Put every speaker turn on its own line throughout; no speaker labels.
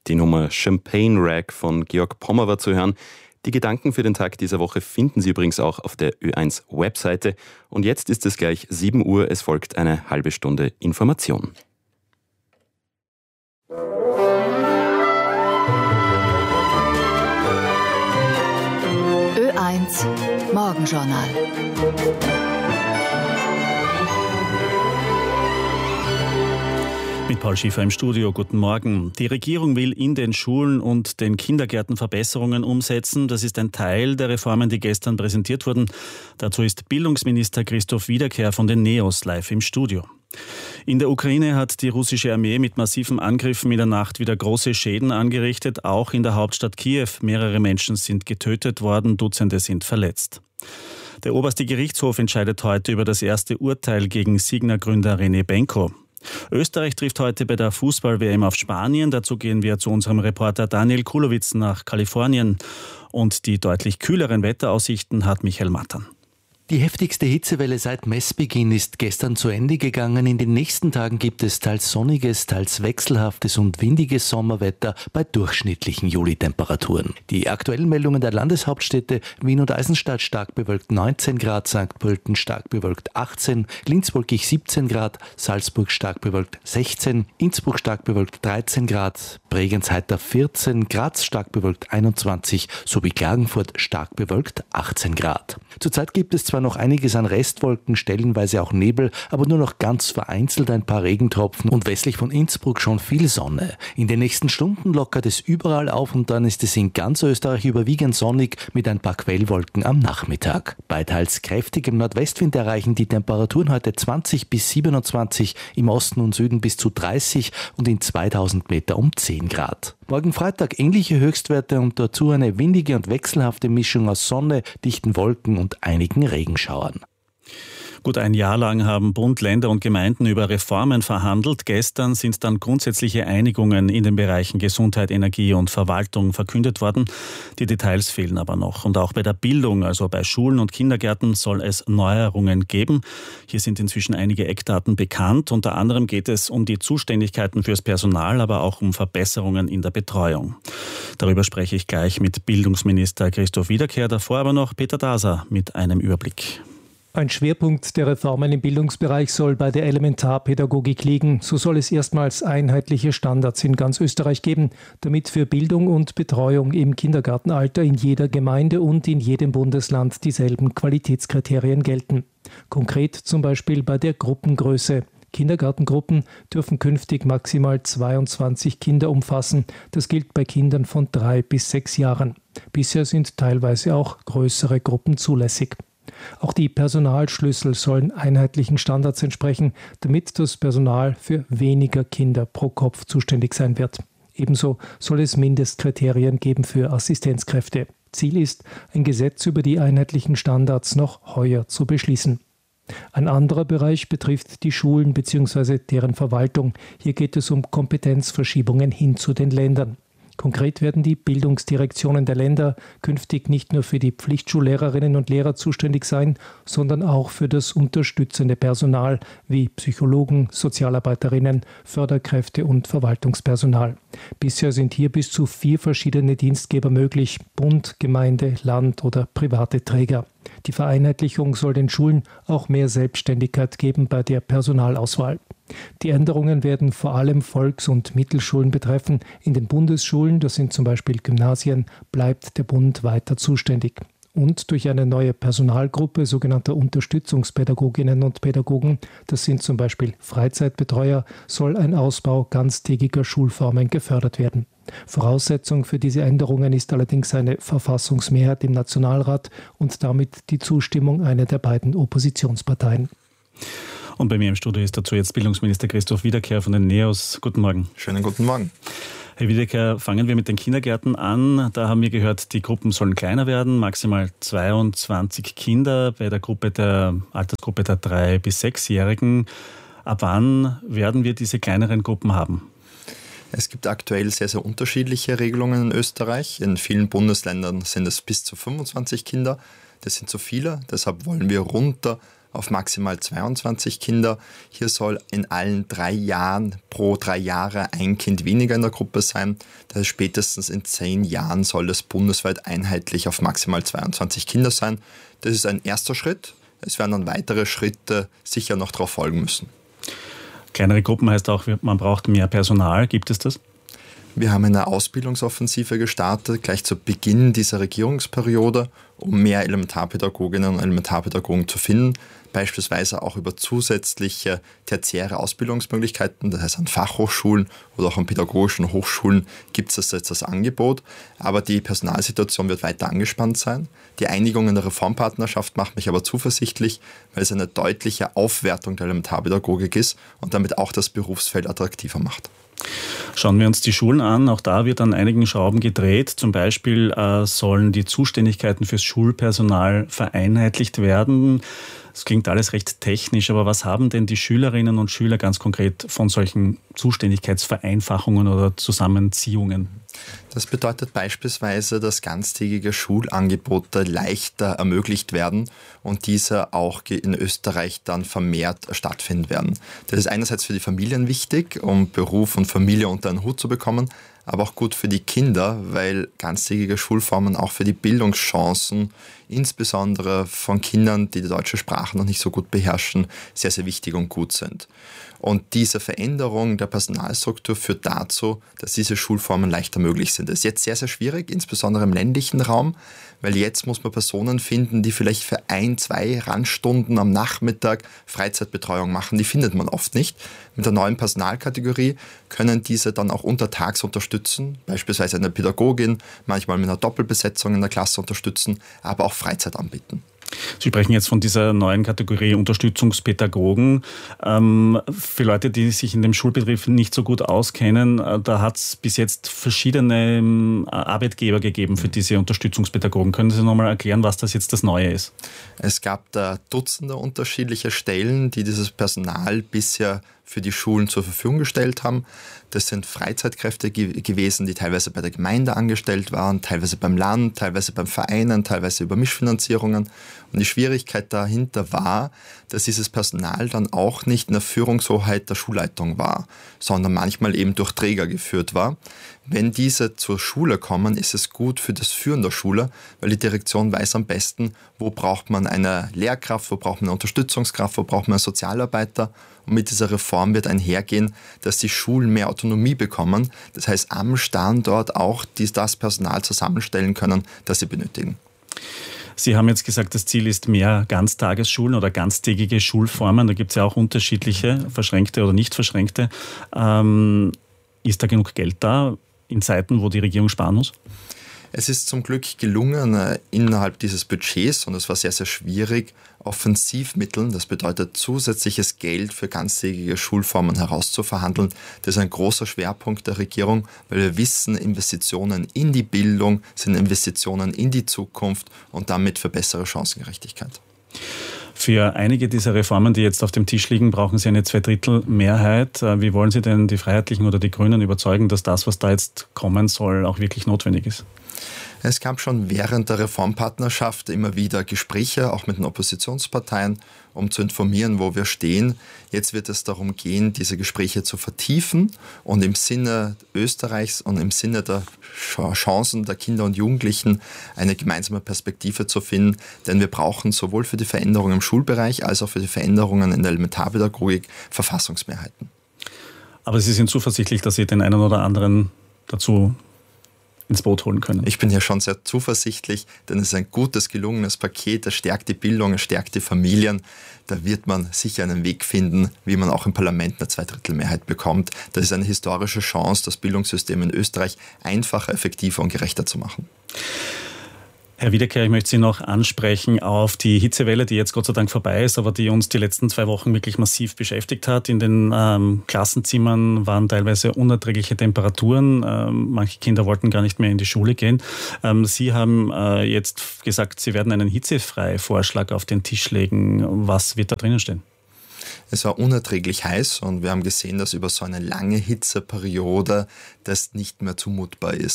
Die Nummer Champagne Rag von Georg Pommer war zu hören. Die Gedanken für den Tag dieser Woche finden Sie übrigens auch auf der Ö1-Webseite. Und jetzt ist es gleich 7 Uhr, es folgt eine halbe Stunde Information.
Ö1 Morgenjournal.
Mit Paul Schiefer im Studio. Guten Morgen. Die Regierung will in den Schulen und den Kindergärten Verbesserungen umsetzen. Das ist ein Teil der Reformen, die gestern präsentiert wurden. Dazu ist Bildungsminister Christoph Wiederkehr von den NEOS live im Studio. In der Ukraine hat die russische Armee mit massiven Angriffen in der Nacht wieder große Schäden angerichtet. Auch in der Hauptstadt Kiew. Mehrere Menschen sind getötet worden, Dutzende sind verletzt. Der oberste Gerichtshof entscheidet heute über das erste Urteil gegen Signa-Gründer René Benko. Österreich trifft heute bei der Fußball-WM auf Spanien. Dazu gehen wir zu unserem Reporter Daniel Kulowitz nach Kalifornien. Und die deutlich kühleren Wetteraussichten hat Michael Mattern.
Die heftigste Hitzewelle seit Messbeginn ist gestern zu Ende gegangen. In den nächsten Tagen gibt es teils sonniges, teils wechselhaftes und windiges Sommerwetter bei durchschnittlichen Juli-Temperaturen. Die aktuellen Meldungen der Landeshauptstädte Wien und Eisenstadt stark bewölkt 19 Grad, St. Pölten stark bewölkt 18, Linz wolkig 17 Grad, Salzburg stark bewölkt 16, Innsbruck stark bewölkt 13 Grad, Bregenz heiter 14, Graz stark bewölkt 21 sowie Klagenfurt stark bewölkt 18 Grad. Zurzeit gibt es zwar noch einiges an Restwolken, stellenweise auch Nebel, aber nur noch ganz vereinzelt ein paar Regentropfen und westlich von Innsbruck schon viel Sonne. In den nächsten Stunden lockert es überall auf und dann ist es in ganz Österreich überwiegend sonnig mit ein paar Quellwolken am Nachmittag. Bei teils kräftigem Nordwestwind erreichen die Temperaturen heute 20 bis 27, im Osten und Süden bis zu 30 und in 2000 Meter um 10 Grad. Morgen Freitag ähnliche Höchstwerte und dazu eine windige und wechselhafte Mischung aus Sonne, dichten Wolken und einigen Regenschauern.
Gut ein Jahr lang haben Bund, Länder und Gemeinden über Reformen verhandelt. Gestern sind dann grundsätzliche Einigungen in den Bereichen Gesundheit, Energie und Verwaltung verkündet worden. Die Details fehlen aber noch. Und auch bei der Bildung, also bei Schulen und Kindergärten, soll es Neuerungen geben. Hier sind inzwischen einige Eckdaten bekannt. Unter anderem geht es um die Zuständigkeiten fürs Personal, aber auch um Verbesserungen in der Betreuung. Darüber spreche ich gleich mit Bildungsminister Christoph Wiederkehr. Davor aber noch Peter Daser mit einem Überblick.
Ein Schwerpunkt der Reformen im Bildungsbereich soll bei der Elementarpädagogik liegen. So soll es erstmals einheitliche Standards in ganz Österreich geben, damit für Bildung und Betreuung im Kindergartenalter in jeder Gemeinde und in jedem Bundesland dieselben Qualitätskriterien gelten. Konkret zum Beispiel bei der Gruppengröße. Kindergartengruppen dürfen künftig maximal 22 Kinder umfassen. Das gilt bei Kindern von 3 bis 6 Jahren. Bisher sind teilweise auch größere Gruppen zulässig. Auch die Personalschlüssel sollen einheitlichen Standards entsprechen, damit das Personal für weniger Kinder pro Kopf zuständig sein wird. Ebenso soll es Mindestkriterien geben für Assistenzkräfte. Ziel ist, ein Gesetz über die einheitlichen Standards noch heuer zu beschließen. Ein anderer Bereich betrifft die Schulen bzw. deren Verwaltung. Hier geht es um Kompetenzverschiebungen hin zu den Ländern. Konkret werden die Bildungsdirektionen der Länder künftig nicht nur für die Pflichtschullehrerinnen und Lehrer zuständig sein, sondern auch für das unterstützende Personal wie Psychologen, Sozialarbeiterinnen, Förderkräfte und Verwaltungspersonal. Bisher sind hier bis zu 4 verschiedene Dienstgeber möglich: Bund, Gemeinde, Land oder private Träger. Die Vereinheitlichung soll den Schulen auch mehr Selbstständigkeit geben bei der Personalauswahl. Die Änderungen werden vor allem Volks- und Mittelschulen betreffen. In den Bundesschulen, das sind zum Beispiel Gymnasien, bleibt der Bund weiter zuständig. Und durch eine neue Personalgruppe sogenannter Unterstützungspädagoginnen und Pädagogen, das sind zum Beispiel Freizeitbetreuer, soll ein Ausbau ganztägiger Schulformen gefördert werden. Voraussetzung für diese Änderungen ist allerdings eine Verfassungsmehrheit im Nationalrat und damit die Zustimmung einer der beiden Oppositionsparteien.
Und bei mir im Studio ist dazu jetzt Bildungsminister Christoph Wiederkehr von den NEOS. Guten Morgen.
Schönen guten Morgen.
Herr Wiederkehr, fangen wir mit den Kindergärten an. Da haben wir gehört, die Gruppen sollen kleiner werden, maximal 22 Kinder bei der Altersgruppe der 3- bis 6-Jährigen. Ab wann werden wir diese kleineren Gruppen haben?
Es gibt aktuell sehr, sehr unterschiedliche Regelungen in Österreich. In vielen Bundesländern sind es bis zu 25 Kinder. Das sind zu viele, deshalb wollen wir runter auf maximal 22 Kinder. Hier soll in allen 3 Jahren pro 3 Jahre ein Kind weniger in der Gruppe sein. Das heißt, spätestens in 10 Jahren soll das bundesweit einheitlich auf maximal 22 Kinder sein. Das ist ein erster Schritt. Es werden dann weitere Schritte sicher noch darauf folgen müssen.
Kleinere Gruppen heißt auch, man braucht mehr Personal. Gibt es das?
Wir haben eine Ausbildungsoffensive gestartet, gleich zu Beginn dieser Regierungsperiode, um mehr Elementarpädagoginnen und Elementarpädagogen zu finden, beispielsweise auch über zusätzliche tertiäre Ausbildungsmöglichkeiten, das heißt an Fachhochschulen oder auch an pädagogischen Hochschulen gibt es jetzt das Angebot, aber die Personalsituation wird weiter angespannt sein. Die Einigung in der Reformpartnerschaft macht mich aber zuversichtlich, weil es eine deutliche Aufwertung der Elementarpädagogik ist und damit auch das Berufsfeld attraktiver macht.
Schauen wir uns die Schulen an. Auch da wird an einigen Schrauben gedreht. Zum Beispiel sollen die Zuständigkeiten fürs Schulpersonal vereinheitlicht werden. Das klingt alles recht technisch, aber was haben denn die Schülerinnen und Schüler ganz konkret von solchen Zuständigkeitsvereinfachungen oder Zusammenziehungen?
Das bedeutet beispielsweise, dass ganztägige Schulangebote leichter ermöglicht werden und diese auch in Österreich dann vermehrt stattfinden werden. Das ist einerseits für die Familien wichtig, um Beruf und Familie unter einen Hut zu bekommen, aber auch gut für die Kinder, weil ganztägige Schulformen auch für die Bildungschancen, insbesondere von Kindern, die deutsche Sprache noch nicht so gut beherrschen, sehr, sehr wichtig und gut sind. Und diese Veränderung der Personalstruktur führt dazu, dass diese Schulformen leichter möglich sind. Das ist jetzt sehr, sehr schwierig, insbesondere im ländlichen Raum, weil jetzt muss man Personen finden, die vielleicht für 1, 2 Randstunden am Nachmittag Freizeitbetreuung machen. Die findet man oft nicht. Mit der neuen Personalkategorie können diese dann auch untertags unterstützen, beispielsweise eine Pädagogin, manchmal mit einer Doppelbesetzung in der Klasse unterstützen, aber auch Freizeit anbieten.
Sie sprechen jetzt von dieser neuen Kategorie Unterstützungspädagogen. Für Leute, die sich in dem Schulbetrieb nicht so gut auskennen, da hat es bis jetzt verschiedene Arbeitgeber gegeben für diese Unterstützungspädagogen. Können Sie nochmal erklären, was das jetzt das Neue ist?
Es gab da Dutzende unterschiedliche Stellen, die dieses Personal bisher für die Schulen zur Verfügung gestellt haben. Das sind Freizeitkräfte gewesen, die teilweise bei der Gemeinde angestellt waren, teilweise beim Land, teilweise beim Vereinen, teilweise über Mischfinanzierungen. Und die Schwierigkeit dahinter war, dass dieses Personal dann auch nicht in der Führungshoheit der Schulleitung war, sondern manchmal eben durch Träger geführt war. Wenn diese zur Schule kommen, ist es gut für das Führen der Schule, weil die Direktion weiß am besten, wo braucht man eine Lehrkraft, wo braucht man eine Unterstützungskraft, wo braucht man einen Sozialarbeiter. Und mit dieser Reform wird einhergehen, dass die Schulen mehr Autonomie bekommen. Das heißt, am Standort auch das Personal zusammenstellen können, das sie benötigen.
Sie haben jetzt gesagt, das Ziel ist mehr Ganztagesschulen oder ganztägige Schulformen. Da gibt es ja auch unterschiedliche, verschränkte oder nicht verschränkte. Ist da genug Geld da in Zeiten, wo die Regierung sparen muss?
Es ist zum Glück gelungen, innerhalb dieses Budgets, und es war sehr, sehr schwierig, Offensivmitteln, das bedeutet zusätzliches Geld für ganztägige Schulformen herauszuverhandeln. Das ist ein großer Schwerpunkt der Regierung, weil wir wissen, Investitionen in die Bildung sind Investitionen in die Zukunft und damit für bessere Chancengerechtigkeit.
Für einige dieser Reformen, die jetzt auf dem Tisch liegen, brauchen Sie eine 2/3 Mehrheit. Wie wollen Sie denn die Freiheitlichen oder die Grünen überzeugen, dass das, was da jetzt kommen soll, auch wirklich notwendig ist?
Es gab schon während der Reformpartnerschaft immer wieder Gespräche, auch mit den Oppositionsparteien, um zu informieren, wo wir stehen. Jetzt wird es darum gehen, diese Gespräche zu vertiefen und im Sinne Österreichs und im Sinne der Chancen der Kinder und Jugendlichen eine gemeinsame Perspektive zu finden. Denn wir brauchen sowohl für die Veränderungen im Schulbereich als auch für die Veränderungen in der Elementarpädagogik Verfassungsmehrheiten.
Aber Sie sind zuversichtlich, dass Sie den einen oder anderen dazu ins Boot holen können.
Ich bin ja schon sehr zuversichtlich, denn es ist ein gutes, gelungenes Paket, es stärkt die Bildung, es stärkt die Familien. Da wird man sicher einen Weg finden, wie man auch im Parlament eine 2/3 Mehrheit bekommt. Das ist eine historische Chance, das Bildungssystem in Österreich einfacher, effektiver und gerechter zu machen.
Herr Wiederkehr, ich möchte Sie noch ansprechen auf die Hitzewelle, die jetzt Gott sei Dank vorbei ist, aber die uns die letzten 2 Wochen wirklich massiv beschäftigt hat. In den Klassenzimmern waren teilweise unerträgliche Temperaturen. Manche Kinder wollten gar nicht mehr in die Schule gehen. Sie haben jetzt gesagt, Sie werden einen Hitzefrei-Vorschlag auf den Tisch legen. Was wird da drinnen stehen?
Es war unerträglich heiß und wir haben gesehen, dass über so eine lange Hitzeperiode das nicht mehr zumutbar ist.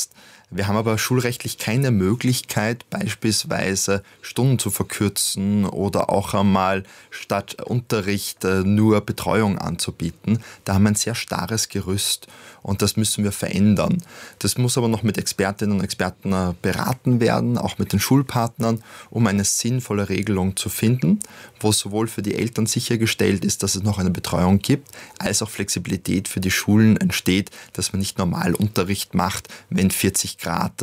Wir haben aber schulrechtlich keine Möglichkeit, beispielsweise Stunden zu verkürzen oder auch einmal statt Unterricht nur Betreuung anzubieten. Da haben wir ein sehr starres Gerüst und das müssen wir verändern. Das muss aber noch mit Expertinnen und Experten beraten werden, auch mit den Schulpartnern, um eine sinnvolle Regelung zu finden, wo sowohl für die Eltern sichergestellt ist, dass es noch eine Betreuung gibt, als auch Flexibilität für die Schulen entsteht, dass man nicht normal Unterricht macht, wenn 40 Grad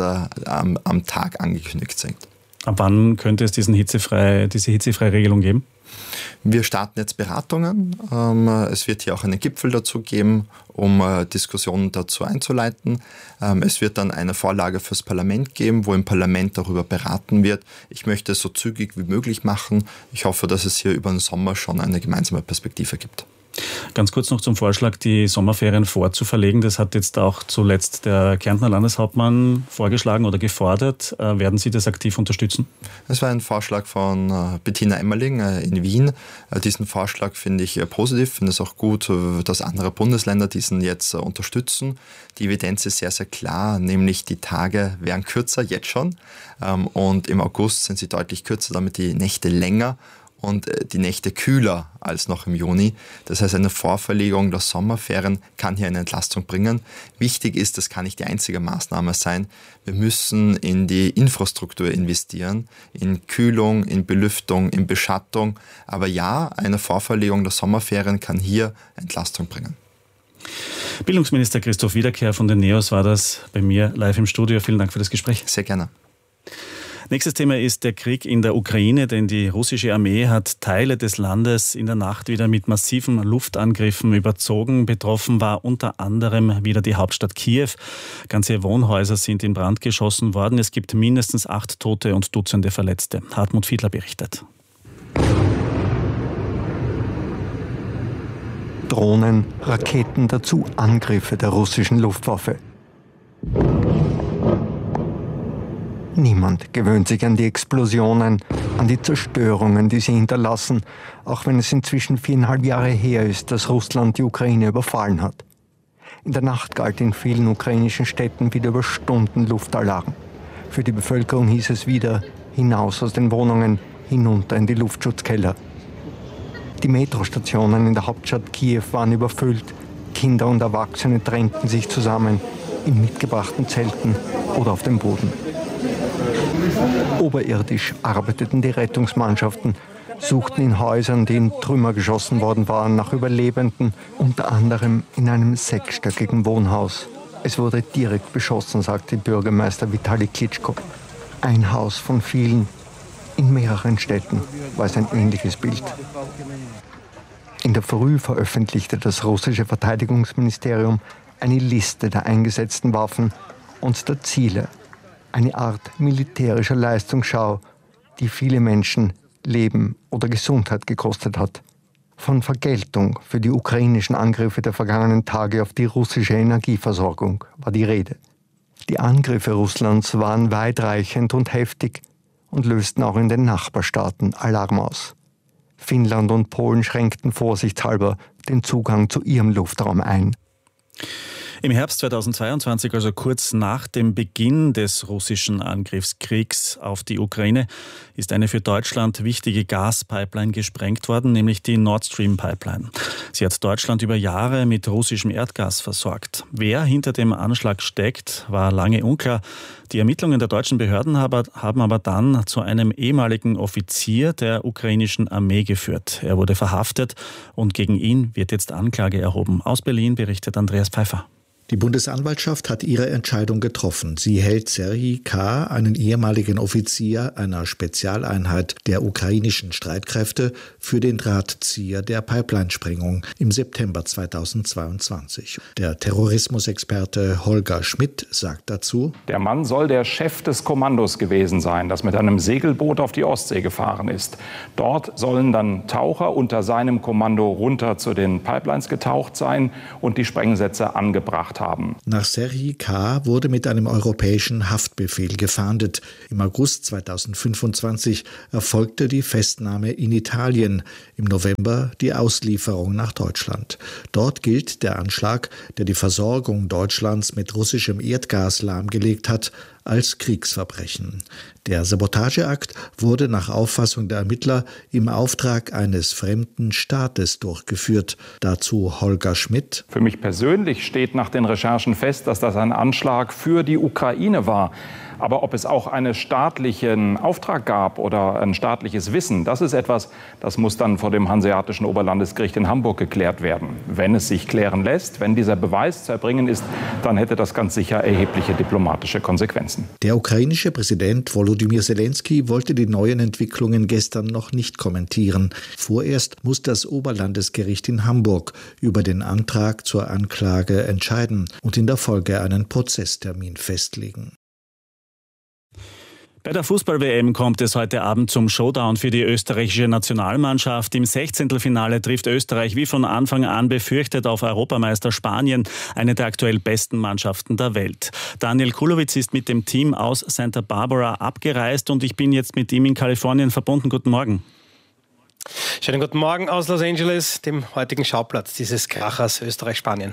am Tag angekündigt sind.
Ab wann könnte es diese hitzefreie Regelung geben?
Wir starten jetzt Beratungen. Es wird hier auch einen Gipfel dazu geben, um Diskussionen dazu einzuleiten. Es wird dann eine Vorlage fürs Parlament geben, wo im Parlament darüber beraten wird. Ich möchte es so zügig wie möglich machen. Ich hoffe, dass es hier über den Sommer schon eine gemeinsame Perspektive gibt.
Ganz kurz noch zum Vorschlag, die Sommerferien vorzuverlegen. Das hat jetzt auch zuletzt der Kärntner Landeshauptmann vorgeschlagen oder gefordert. Werden Sie das aktiv unterstützen?
Das war ein Vorschlag von Bettina Emmerling in Wien. Diesen Vorschlag finde ich positiv, finde es auch gut, dass andere Bundesländer diesen jetzt unterstützen. Die Evidenz ist sehr, sehr klar, nämlich die Tage werden kürzer, jetzt schon. Und im August sind sie deutlich kürzer, damit die Nächte länger und die Nächte kühler als noch im Juni. Das heißt, eine Vorverlegung der Sommerferien kann hier eine Entlastung bringen. Wichtig ist, das kann nicht die einzige Maßnahme sein. Wir müssen in die Infrastruktur investieren, in Kühlung, in Belüftung, in Beschattung. Aber ja, eine Vorverlegung der Sommerferien kann hier Entlastung bringen.
Bildungsminister Christoph Wiederkehr von den NEOS war das bei mir live im Studio. Vielen Dank für das Gespräch.
Sehr gerne.
Nächstes Thema ist der Krieg in der Ukraine, denn die russische Armee hat Teile des Landes in der Nacht wieder mit massiven Luftangriffen überzogen. Betroffen war unter anderem wieder die Hauptstadt Kiew. Ganze Wohnhäuser sind in Brand geschossen worden. Es gibt mindestens 8 Tote und Dutzende Verletzte. Hartmut Fiedler berichtet.
Drohnen, Raketen, dazu Angriffe der russischen Luftwaffe. Niemand gewöhnt sich an die Explosionen, an die Zerstörungen, die sie hinterlassen, auch wenn es inzwischen 4,5 Jahre her ist, dass Russland die Ukraine überfallen hat. In der Nacht galt in vielen ukrainischen Städten wieder über Stunden Luftalarm. Für die Bevölkerung hieß es wieder, hinaus aus den Wohnungen, hinunter in die Luftschutzkeller. Die Metrostationen in der Hauptstadt Kiew waren überfüllt. Kinder und Erwachsene drängten sich zusammen, in mitgebrachten Zelten oder auf dem Boden. Oberirdisch arbeiteten die Rettungsmannschaften, suchten in Häusern, die in Trümmer geschossen worden waren, nach Überlebenden, unter anderem in einem 6-stöckigen Wohnhaus. Es wurde direkt beschossen, sagte Bürgermeister Vitali Klitschko. Ein Haus von vielen. In mehreren Städten war es ein ähnliches Bild. In der Früh veröffentlichte das russische Verteidigungsministerium eine Liste der eingesetzten Waffen und der Ziele. Eine Art militärischer Leistungsschau, die viele Menschen Leben oder Gesundheit gekostet hat. Von Vergeltung für die ukrainischen Angriffe der vergangenen Tage auf die russische Energieversorgung war die Rede. Die Angriffe Russlands waren weitreichend und heftig und lösten auch in den Nachbarstaaten Alarm aus. Finnland und Polen schränkten vorsichtshalber den Zugang zu ihrem Luftraum ein.
Im Herbst 2022, also kurz nach dem Beginn des russischen Angriffskriegs auf die Ukraine, ist eine für Deutschland wichtige Gaspipeline gesprengt worden, nämlich die Nord Stream Pipeline. Sie hat Deutschland über Jahre mit russischem Erdgas versorgt. Wer hinter dem Anschlag steckt, war lange unklar. Die Ermittlungen der deutschen Behörden haben aber dann zu einem ehemaligen Offizier der ukrainischen Armee geführt. Er wurde verhaftet und gegen ihn wird jetzt Anklage erhoben. Aus Berlin berichtet Andreas Pfeiffer.
Die Bundesanwaltschaft hat ihre Entscheidung getroffen. Sie hält Serhij K., einen ehemaligen Offizier einer Spezialeinheit der ukrainischen Streitkräfte, für den Drahtzieher der Pipelinesprengung im September 2022. Der Terrorismusexperte Holger Schmidt sagt dazu:
Der Mann soll der Chef des Kommandos gewesen sein, das mit einem Segelboot auf die Ostsee gefahren ist. Dort sollen dann Taucher unter seinem Kommando runter zu den Pipelines getaucht sein und die Sprengsätze angebracht gemacht haben.
Nach Serhii K. wurde mit einem europäischen Haftbefehl gefahndet. Im August 2025 erfolgte die Festnahme in Italien, im November die Auslieferung nach Deutschland. Dort gilt der Anschlag, der die Versorgung Deutschlands mit russischem Erdgas lahmgelegt hat, als Kriegsverbrechen. Der Sabotageakt wurde nach Auffassung der Ermittler im Auftrag eines fremden Staates durchgeführt. Dazu Holger Schmidt.
Für mich persönlich steht nach den Recherchen fest, dass das ein Anschlag für die Ukraine war. Aber ob es auch einen staatlichen Auftrag gab oder ein staatliches Wissen, das ist etwas, das muss dann vor dem Hanseatischen Oberlandesgericht in Hamburg geklärt werden. Wenn es sich klären lässt, wenn dieser Beweis zu erbringen ist, dann hätte das ganz sicher erhebliche diplomatische Konsequenzen.
Der ukrainische Präsident Volodymyr Zelensky wollte die neuen Entwicklungen gestern noch nicht kommentieren. Vorerst muss das Oberlandesgericht in Hamburg über den Antrag zur Anklage entscheiden und in der Folge einen Prozesstermin festlegen.
Bei der Fußball-WM kommt es heute Abend zum Showdown für die österreichische Nationalmannschaft. Im 16. Trifft Österreich wie von Anfang an befürchtet auf Europameister Spanien, eine der aktuell besten Mannschaften der Welt. Daniel Kulowitz ist mit dem Team aus Santa Barbara abgereist und ich bin jetzt mit ihm in Kalifornien verbunden. Guten Morgen.
Schönen guten Morgen aus Los Angeles, dem heutigen Schauplatz dieses Krachers Österreich-Spanien.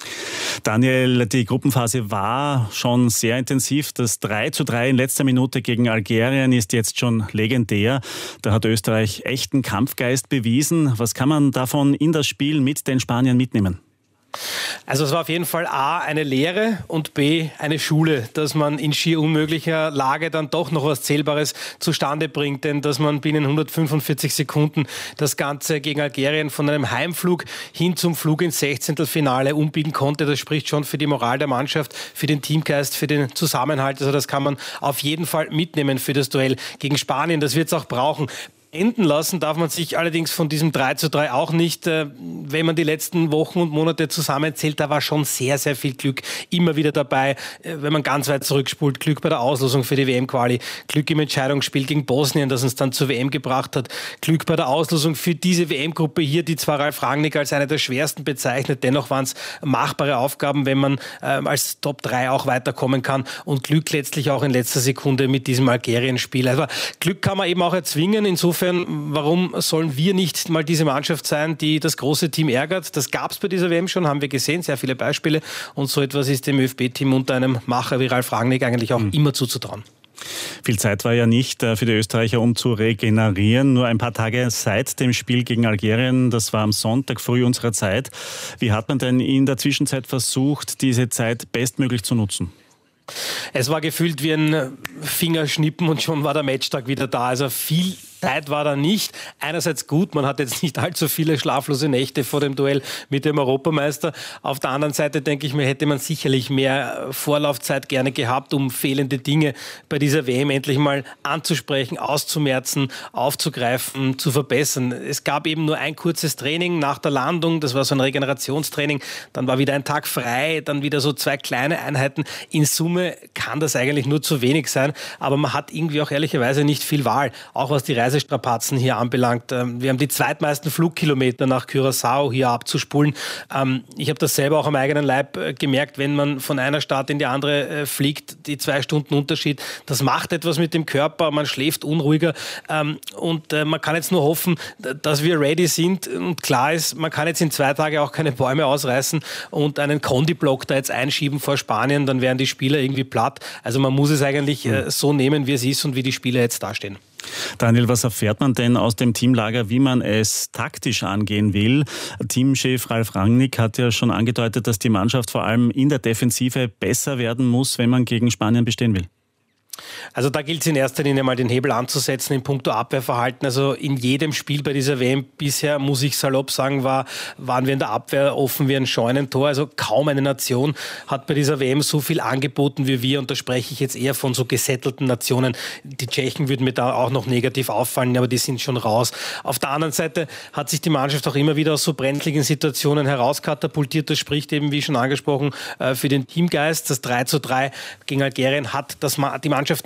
Daniel, die Gruppenphase war schon sehr intensiv. Das 3:3 in letzter Minute gegen Algerien ist jetzt schon legendär. Da hat Österreich echten Kampfgeist bewiesen. Was kann man davon in das Spiel mit den Spaniern mitnehmen?
Also es war auf jeden Fall A, eine Lehre und B, eine Schule, dass man in schier unmöglicher Lage dann doch noch was Zählbares zustande bringt. Denn dass man binnen 145 Sekunden das Ganze gegen Algerien von einem Heimflug hin zum Flug ins 16. umbiegen konnte, das spricht schon für die Moral der Mannschaft, für den Teamgeist, für den Zusammenhalt. Also das kann man auf jeden Fall mitnehmen für das Duell gegen Spanien. Das wird es auch brauchen. Enden lassen darf man sich allerdings von diesem 3:3 auch nicht. Wenn man die letzten Wochen und Monate zusammenzählt, da war schon sehr, sehr viel Glück immer wieder dabei. Wenn man ganz weit zurückspult, Glück bei der Auslosung für die WM-Quali, Glück im Entscheidungsspiel gegen Bosnien, das uns dann zur WM gebracht hat, Glück bei der Auslosung für diese WM-Gruppe hier, die zwar Ralf Rangnick als eine der schwersten bezeichnet, dennoch waren es machbare Aufgaben, wenn man als Top 3 auch weiterkommen kann, und Glück letztlich auch in letzter Sekunde mit diesem Algerien-Spiel. Also Glück kann man eben auch erzwingen, insofern warum sollen wir nicht mal diese Mannschaft sein, die das große Team ärgert? Das gab es bei dieser WM schon, haben wir gesehen, sehr viele Beispiele. Und so etwas ist dem ÖFB-Team unter einem Macher wie Ralf Rangnick eigentlich auch immer zuzutrauen.
Viel Zeit war ja nicht für die Österreicher, um zu regenerieren. Nur ein paar Tage seit dem Spiel gegen Algerien, das war am Sonntag früh unserer Zeit. Wie hat man denn in der Zwischenzeit versucht, diese Zeit bestmöglich zu nutzen?
Es war gefühlt wie ein Fingerschnippen und schon war der Matchtag wieder da. Also viel Zeit war da nicht. Einerseits gut, man hat jetzt nicht allzu viele schlaflose Nächte vor dem Duell mit dem Europameister. Auf der anderen Seite denke ich mir, hätte man sicherlich mehr Vorlaufzeit gerne gehabt, um fehlende Dinge bei dieser WM endlich mal anzusprechen, auszumerzen, aufzugreifen, zu verbessern. Es gab eben nur ein kurzes Training nach der Landung, das war so ein Regenerationstraining, dann war wieder ein Tag frei, dann wieder so 2 kleine Einheiten. In Summe kann das eigentlich nur zu wenig sein, aber man hat irgendwie auch ehrlicherweise nicht viel Wahl, auch was die Reisestrapazen hier anbelangt. Wir haben die zweitmeisten Flugkilometer nach Curaçao hier abzuspulen. Ich habe das selber auch am eigenen Leib gemerkt, wenn man von einer Stadt in die andere fliegt, die 2 Stunden Unterschied, das macht etwas mit dem Körper, man schläft unruhiger und man kann jetzt nur hoffen, dass wir ready sind, und klar ist, man kann jetzt in 2 Tagen auch keine Bäume ausreißen und einen Kondi-Block da jetzt einschieben vor Spanien, dann wären die Spieler irgendwie platt. Also man muss es eigentlich so nehmen, wie es ist und wie die Spieler jetzt dastehen.
Daniel, was erfährt man denn aus dem Teamlager, wie man es taktisch angehen will? Teamchef Ralf Rangnick hat ja schon angedeutet, dass die Mannschaft vor allem in der Defensive besser werden muss, wenn man gegen Spanien bestehen will.
Also da gilt es in erster Linie mal den Hebel anzusetzen in puncto Abwehrverhalten. Also in jedem Spiel bei dieser WM bisher, muss ich salopp sagen, waren wir in der Abwehr offen wie ein Scheunentor. Also kaum eine Nation hat bei dieser WM so viel angeboten wie wir. Und da spreche ich jetzt eher von so gesettelten Nationen. Die Tschechen würden mir da auch noch negativ auffallen, aber die sind schon raus. Auf der anderen Seite hat sich die Mannschaft auch immer wieder aus so brenzligen Situationen herauskatapultiert. Das spricht eben, wie schon angesprochen, für den Teamgeist. Das 3:3 gegen Algerien hat die Mannschaft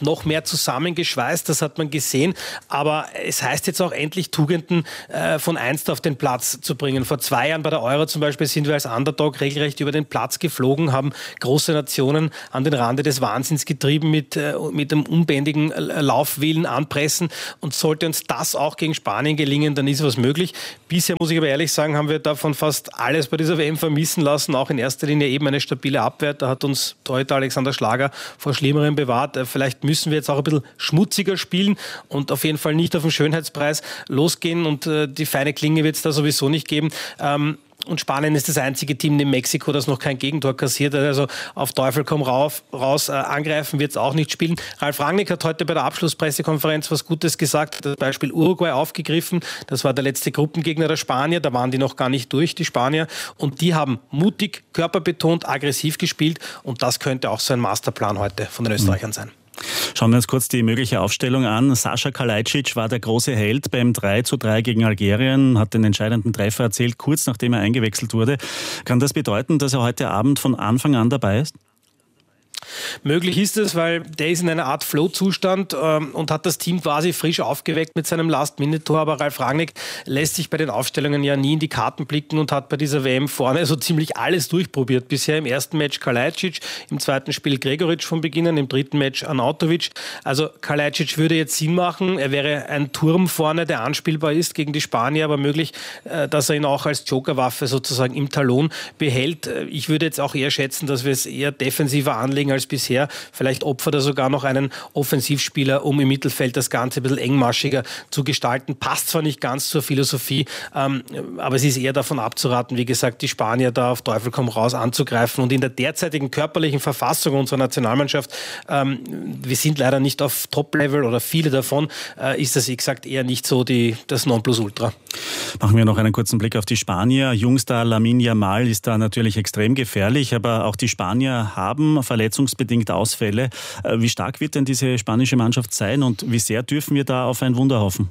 noch mehr zusammengeschweißt, das hat man gesehen. Aber es heißt jetzt auch endlich, Tugenden von einst auf den Platz zu bringen. Vor 2 Jahren bei der Euro zum Beispiel sind wir als Underdog regelrecht über den Platz geflogen, haben große Nationen an den Rande des Wahnsinns getrieben mit dem unbändigen Laufwillen, Anpressen. Und sollte uns das auch gegen Spanien gelingen, dann ist was möglich. Bisher, muss ich aber ehrlich sagen, haben wir davon fast alles bei dieser WM vermissen lassen. Auch in erster Linie eben eine stabile Abwehr. Da hat uns Torhüter Alexander Schlager vor Schlimmerem bewahrt. Vielleicht müssen wir jetzt auch ein bisschen schmutziger spielen und auf jeden Fall nicht auf den Schönheitspreis losgehen. Und die feine Klinge wird es da sowieso nicht geben. Und Spanien ist das einzige Team in Mexiko, das noch kein Gegentor kassiert hat. Also auf Teufel komm raus, angreifen wird es auch nicht spielen. Ralf Rangnick hat heute bei der Abschlusspressekonferenz was Gutes gesagt. Das Beispiel Uruguay aufgegriffen. Das war der letzte Gruppengegner der Spanier. Da waren die noch gar nicht durch, die Spanier. Und die haben mutig, körperbetont, aggressiv gespielt. Und das könnte auch so ein Masterplan heute von den Österreichern sein.
Schauen wir uns kurz die mögliche Aufstellung an. Sascha Kalajdzic war der große Held beim 3:3 gegen Algerien, hat den entscheidenden Treffer erzielt, kurz nachdem er eingewechselt wurde. Kann das bedeuten, dass er heute Abend von Anfang an dabei ist?
Möglich ist es, weil der ist in einer Art Flow-Zustand und hat das Team quasi frisch aufgeweckt mit seinem Last-Minute-Tor. Aber Ralf Rangnick lässt sich bei den Aufstellungen ja nie in die Karten blicken und hat bei dieser WM vorne so ziemlich alles durchprobiert. Bisher im ersten Match Kalajdzic, im zweiten Spiel Gregoritsch von Beginn an, im dritten Match Arnautovic. Also Kalajdzic würde jetzt Sinn machen. Er wäre ein Turm vorne, der anspielbar ist gegen die Spanier, aber möglich, dass er ihn auch als Jokerwaffe sozusagen im Talon behält. Ich würde jetzt auch eher schätzen, dass wir es eher defensiver anlegen als bisher. Vielleicht opfert er sogar noch einen Offensivspieler, um im Mittelfeld das Ganze ein bisschen engmaschiger zu gestalten. Passt zwar nicht ganz zur Philosophie, aber es ist eher davon abzuraten, wie gesagt, die Spanier da auf Teufel komm raus anzugreifen. Und in der derzeitigen körperlichen Verfassung unserer Nationalmannschaft, wir sind leider nicht auf Top-Level oder viele davon, ist das, wie gesagt, eher nicht so das Nonplusultra.
Machen wir noch einen kurzen Blick auf die Spanier. Jungstar Lamine Yamal ist da natürlich extrem gefährlich, aber auch die Spanier haben verletzungsbedingt Ausfälle. Wie stark wird denn diese spanische Mannschaft sein und wie sehr dürfen wir da auf ein Wunder hoffen?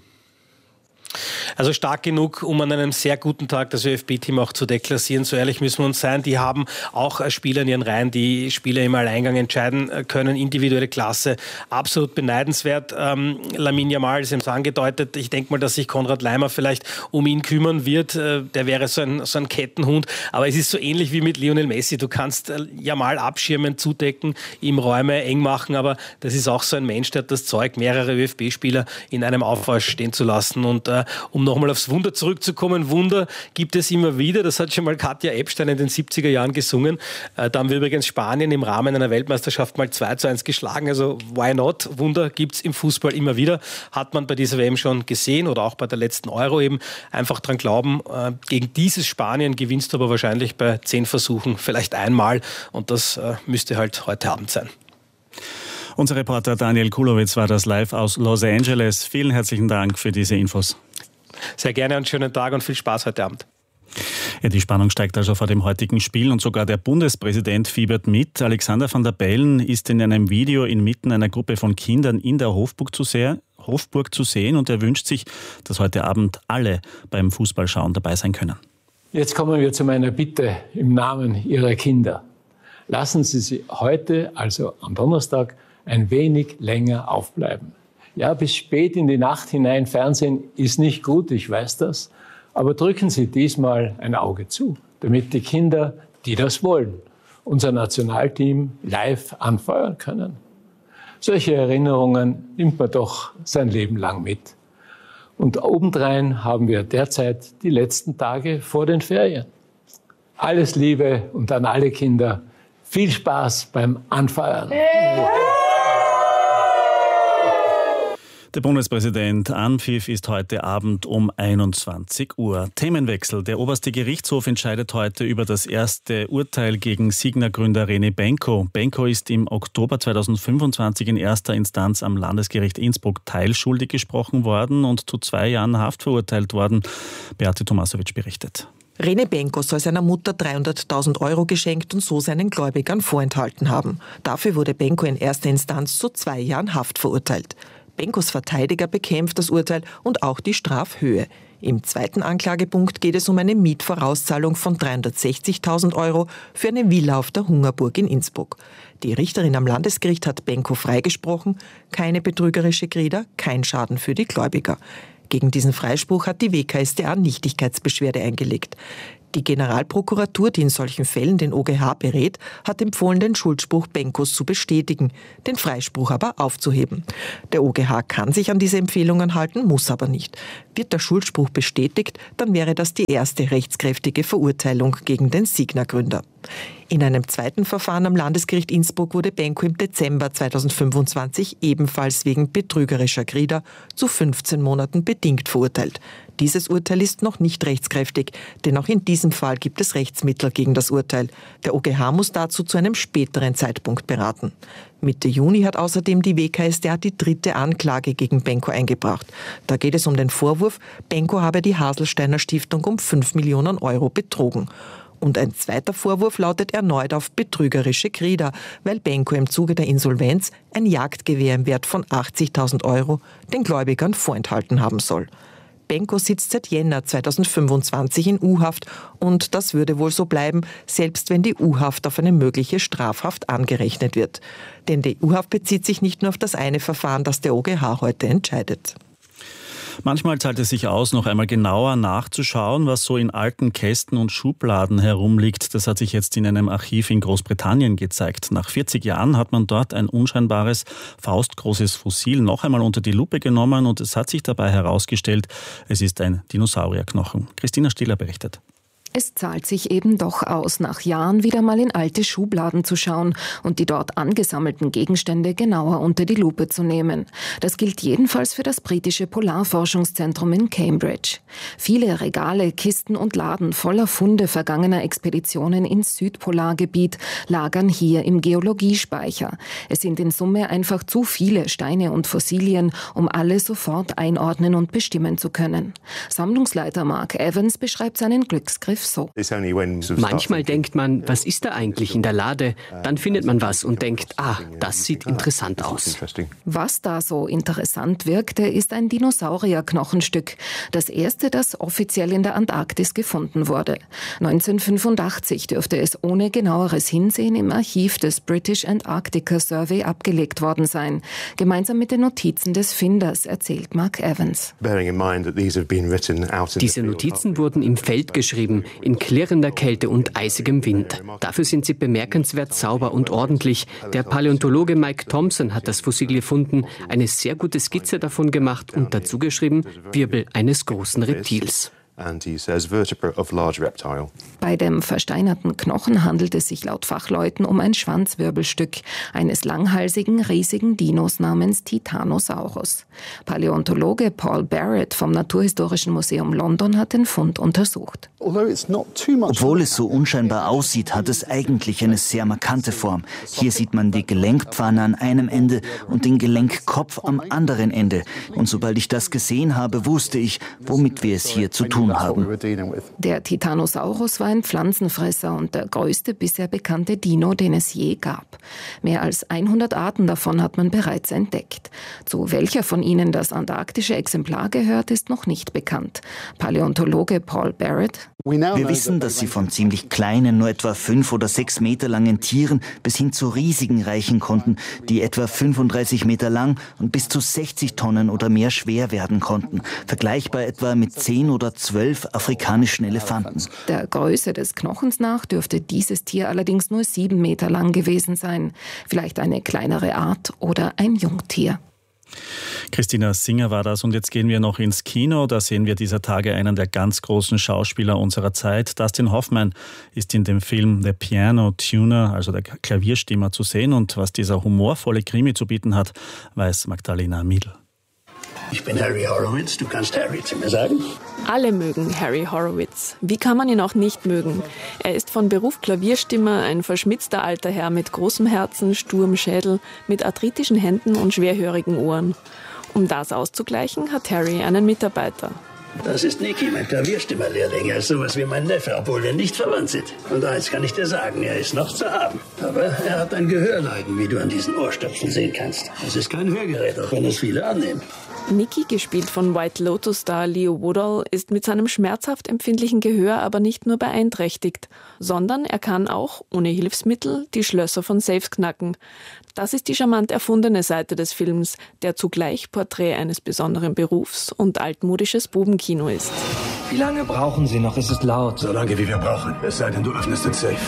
Also stark genug, um an einem sehr guten Tag das ÖFB-Team auch zu deklassieren. So ehrlich müssen wir uns sein. Die haben auch Spieler in ihren Reihen, die Spieler im Alleingang entscheiden können. Individuelle Klasse, absolut beneidenswert. Lamine Yamal ist eben so angedeutet. Ich denke mal, dass sich Konrad Laimer vielleicht um ihn kümmern wird. Der wäre so ein Kettenhund. Aber es ist so ähnlich wie mit Lionel Messi. Du kannst Yamal abschirmen, zudecken, ihm Räume eng machen. Aber das ist auch so ein Mensch, der hat das Zeug, mehrere ÖFB-Spieler in einem Aufbau stehen zu lassen. Und um nochmal aufs Wunder zurückzukommen, Wunder gibt es immer wieder. Das hat schon mal Katja Epstein in den 70er Jahren gesungen. Da haben wir übrigens Spanien im Rahmen einer Weltmeisterschaft mal 2:1 geschlagen. Also why not? Wunder gibt es im Fußball immer wieder. Hat man bei dieser WM schon gesehen oder auch bei der letzten Euro eben. Einfach dran glauben, gegen dieses Spanien gewinnst du aber wahrscheinlich bei 10 Versuchen vielleicht einmal. Und das müsste halt heute Abend sein.
Unser Reporter Daniel Kulowitz war das live aus Los Angeles. Vielen herzlichen Dank für diese Infos.
Sehr gerne, einen schönen Tag und viel Spaß heute Abend.
Ja, die Spannung steigt also vor dem heutigen Spiel und sogar der Bundespräsident fiebert mit. Alexander Van der Bellen ist in einem Video inmitten einer Gruppe von Kindern in der Hofburg zu sehen und er wünscht sich, dass heute Abend alle beim Fußballschauen dabei sein können.
Jetzt kommen wir zu meiner Bitte im Namen Ihrer Kinder. Lassen Sie sie heute, also am Donnerstag, ein wenig länger aufbleiben. Ja, bis spät in die Nacht hinein Fernsehen ist nicht gut, ich weiß das. Aber drücken Sie diesmal ein Auge zu, damit die Kinder, die das wollen, unser Nationalteam live anfeuern können. Solche Erinnerungen nimmt man doch sein Leben lang mit. Und obendrein haben wir derzeit die letzten Tage vor den Ferien. Alles Liebe und an alle Kinder viel Spaß beim Anfeuern.
Der Bundespräsident Anpfiff ist heute Abend um 21 Uhr. Themenwechsel. Der oberste Gerichtshof entscheidet heute über das erste Urteil gegen Signa-Gründer René Benko. Benko ist im Oktober 2025 in erster Instanz am Landesgericht Innsbruck teilschuldig gesprochen worden und zu 2 Jahren Haft verurteilt worden. Beate Tomasovic berichtet.
René Benko soll seiner Mutter 300.000 € geschenkt und so seinen Gläubigern vorenthalten haben. Dafür wurde Benko in erster Instanz zu 2 Jahren Haft verurteilt. Benkos Verteidiger bekämpft das Urteil und auch die Strafhöhe. Im zweiten Anklagepunkt geht es um eine Mietvorauszahlung von 360.000 € für eine Villa auf der Hungerburg in Innsbruck. Die Richterin am Landesgericht hat Benko freigesprochen. Keine betrügerische Grida, kein Schaden für die Gläubiger. Gegen diesen Freispruch hat die WKStA Nichtigkeitsbeschwerde eingelegt. Die Generalprokuratur, die in solchen Fällen den OGH berät, hat empfohlen, den Schuldspruch Benkos zu bestätigen, den Freispruch aber aufzuheben. Der OGH kann sich an diese Empfehlungen halten, muss aber nicht. Wird der Schuldspruch bestätigt, dann wäre das die erste rechtskräftige Verurteilung gegen den Signa-Gründer. In einem zweiten Verfahren am Landesgericht Innsbruck wurde Benko im Dezember 2025 ebenfalls wegen betrügerischer Grida zu 15 Monaten bedingt verurteilt. Dieses Urteil ist noch nicht rechtskräftig, denn auch in diesem Fall gibt es Rechtsmittel gegen das Urteil. Der OGH muss dazu zu einem späteren Zeitpunkt beraten. Mitte Juni hat außerdem die WKStA die dritte Anklage gegen Benko eingebracht. Da geht es um den Vorwurf, Benko habe die Haselsteiner Stiftung um 5 Millionen € betrogen. Und ein zweiter Vorwurf lautet erneut auf betrügerische Grida, weil Benko im Zuge der Insolvenz ein Jagdgewehr im Wert von 80.000 € den Gläubigern vorenthalten haben soll. Benko sitzt seit Jänner 2025 in U-Haft und das würde wohl so bleiben, selbst wenn die U-Haft auf eine mögliche Strafhaft angerechnet wird. Denn die U-Haft bezieht sich nicht nur auf das eine Verfahren, das der OGH heute entscheidet.
Manchmal zahlt es sich aus, noch einmal genauer nachzuschauen, was so in alten Kästen und Schubladen herumliegt. Das hat sich jetzt in einem Archiv in Großbritannien gezeigt. Nach 40 Jahren hat man dort ein unscheinbares, faustgroßes Fossil noch einmal unter die Lupe genommen und es hat sich dabei herausgestellt, es ist ein Dinosaurierknochen. Christina Stiller berichtet.
Es zahlt sich eben doch aus, nach Jahren wieder mal in alte Schubladen zu schauen und die dort angesammelten Gegenstände genauer unter die Lupe zu nehmen. Das gilt jedenfalls für das britische Polarforschungszentrum in Cambridge. Viele Regale, Kisten und Laden voller Funde vergangener Expeditionen ins Südpolargebiet lagern hier im Geologiespeicher. Es sind in Summe einfach zu viele Steine und Fossilien, um alle sofort einordnen und bestimmen zu können. Sammlungsleiter Mark Evans beschreibt seinen Glücksgriff so.
Manchmal denkt man, was ist da eigentlich in der Lade? Dann findet man was und denkt, das sieht interessant aus.
Was da so interessant wirkte, ist ein Dinosaurierknochenstück. Das erste, das offiziell in der Antarktis gefunden wurde. 1985 dürfte es ohne genaueres Hinsehen im Archiv des British Antarctica Survey abgelegt worden sein. Gemeinsam mit den Notizen des Finders, erzählt Mark Evans.
Diese Notizen wurden im Feld geschrieben, in klirrender Kälte und eisigem Wind. Dafür sind sie bemerkenswert sauber und ordentlich. Der Paläontologe Mike Thompson hat das Fossil gefunden, eine sehr gute Skizze davon gemacht und dazu geschrieben, Wirbel eines großen Reptils.
Bei dem versteinerten Knochen handelt es sich laut Fachleuten um ein Schwanzwirbelstück eines langhalsigen, riesigen Dinos namens Titanosaurus. Paläontologe Paul Barrett vom Naturhistorischen Museum London hat den Fund untersucht.
Obwohl es so unscheinbar aussieht, hat es eigentlich eine sehr markante Form. Hier sieht man die Gelenkpfanne an einem Ende und den Gelenkkopf am anderen Ende. Und sobald ich das gesehen habe, wusste ich, womit wir es hier zu tun haben.
Der Titanosaurus war ein Pflanzenfresser und der größte bisher bekannte Dino, den es je gab. Mehr als 100 Arten davon hat man bereits entdeckt. Zu welcher von ihnen das antarktische Exemplar gehört, ist noch nicht bekannt. Paläontologe Paul Barrett:
Wir wissen, dass sie von ziemlich kleinen, nur etwa 5 oder 6 Meter langen Tieren bis hin zu riesigen reichen konnten, die etwa 35 Meter lang und bis zu 60 Tonnen oder mehr schwer werden konnten. Vergleichbar etwa mit 10 oder 12 afrikanischen Elefanten.
Der Größe des Knochens nach dürfte dieses Tier allerdings nur 7 Meter lang gewesen sein. Vielleicht eine kleinere Art oder ein Jungtier.
Christina Singer war das und jetzt gehen wir noch ins Kino. Da sehen wir dieser Tage einen der ganz großen Schauspieler unserer Zeit. Dustin Hoffman ist in dem Film The Piano Tuner, also der Klavierstimmer, zu sehen. Und was dieser humorvolle Krimi zu bieten hat, weiß Magdalena Miedl.
Ich bin Harry Horowitz, du kannst Harry zu mir sagen.
Alle mögen Harry Horowitz. Wie kann man ihn auch nicht mögen? Er ist von Beruf Klavierstimmer, ein verschmitzter alter Herr mit großem Herzen, sturem Schädel, mit arthritischen Händen und schwerhörigen Ohren. Um das auszugleichen, hat Harry einen Mitarbeiter.
Das ist Nicky, mein Klavierstimmerlehrling. Er ist sowas wie mein Neffe, obwohl wir nicht verwandt sind. Und eins kann ich dir sagen, er ist noch zu haben. Aber er hat ein Gehörleiden, wie du an diesen Ohrstöpseln sehen kannst. Es ist kein Hörgerät, auch wenn es viele annehmen.
Nicky, gespielt von White Lotus-Star Leo Woodall, ist mit seinem schmerzhaft empfindlichen Gehör aber nicht nur beeinträchtigt, sondern er kann auch, ohne Hilfsmittel, die Schlösser von Safes knacken. Das ist die charmant erfundene Seite des Films, der zugleich Porträt eines besonderen Berufs und altmodisches Bubenkino ist.
Wie lange brauchen Sie noch? Es ist laut.
So lange, wie wir brauchen. Es sei denn, du öffnest den Safe.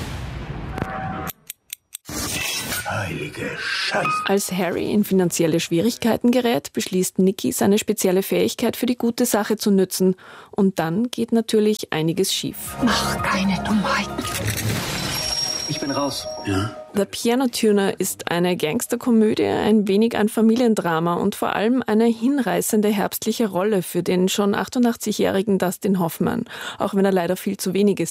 Heilige Scheiße.
Als Harry in finanzielle Schwierigkeiten gerät, beschließt Nicky, seine spezielle Fähigkeit für die gute Sache zu nützen. Und dann geht natürlich einiges schief.
Mach keine Dummheiten.
Ich bin raus.
Ja?
The Piano Tuner ist eine Gangsterkomödie, ein wenig ein Familiendrama und vor allem eine hinreißende herbstliche Rolle für den schon 88-jährigen Dustin Hoffman, auch wenn er leider viel zu wenig ist.